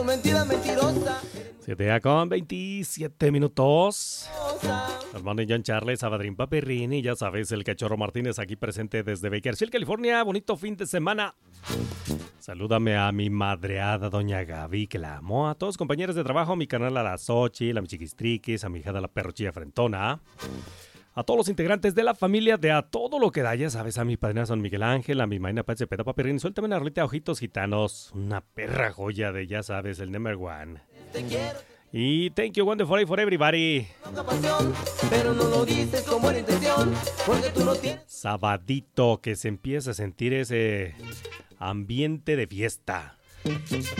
Mentira mentirosa. 7:27. Hermano John Charles, Sabadrín Papirrini, ya sabes, el Cachorro Martínez aquí presente desde Bakersfield, California. Bonito fin de semana. Salúdame a mi madreada doña Gaby, que la amo. A todos compañeros de trabajo, a mi canal a la Xochitl, a mi chiquistriquis, a mi hija de la perrochilla frentona. A todos los integrantes de la familia de A Todo Lo Que Da, ya sabes, a mi padrina San Miguel Ángel, a mi maina Paz de Peta Papirrini. Suéltame una rolita de Ojitos Gitanos, una perra joya de, ya sabes, el number one. Y thank you, wonderful for everybody. Pero no lo dices con buena intención, porque tú no tienes. Sabadito, que se empieza a sentir ese ambiente de fiesta.